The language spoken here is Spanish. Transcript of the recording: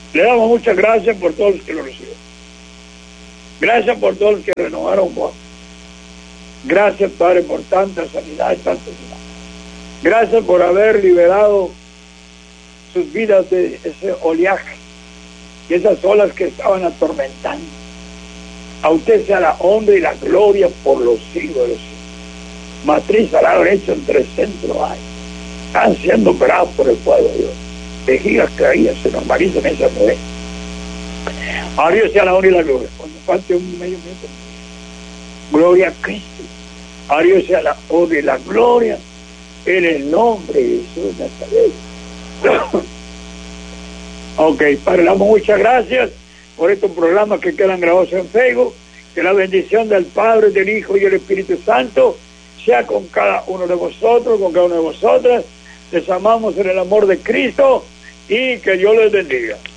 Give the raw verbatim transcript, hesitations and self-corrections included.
Le damos muchas gracias por todos los que lo reciben. Gracias por todos los que renovaron voz. Gracias, Padre, por tanta sanidad y tanta sanidad. Gracias por haber liberado sus vidas de ese oleaje y esas olas que estaban atormentando. A usted sea la honra y la gloria por los siglos de los siglos. Matriz al lado derecho entre centro hay. Están siendo operados por el pueblo de Dios. Vejigas caídas se normalizan esa mujer. A Dios sea la honra y la gloria. Cuando falte un medio minuto. Gloria a Cristo. A Dios sea la honra y la gloria en el nombre de Jesús de Nazaret. Ok, Padre, le damos muchas gracias por estos programas que quedan grabados en Facebook. Que la bendición del Padre, del Hijo y del Espíritu Santo sea con cada uno de vosotros, con cada una de vosotras. Les amamos en el amor de Cristo y que Dios les bendiga.